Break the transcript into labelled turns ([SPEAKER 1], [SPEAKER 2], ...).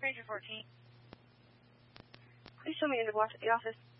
[SPEAKER 1] Ranger 14. Please show me in the office.